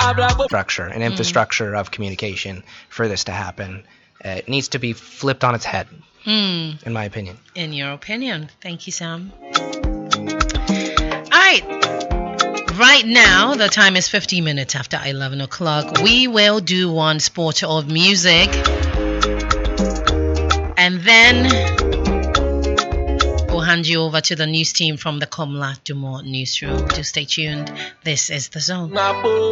structure, an infrastructure of communication for this to happen. It needs to be flipped on its head, in my opinion. In your opinion. Thank you, Sam. All right. Right now, the time is 15 minutes after 11 o'clock. We will do one sport of music. And then we'll hand you over to the news team from the Comla Dumont newsroom. Do stay tuned. This is The Zone.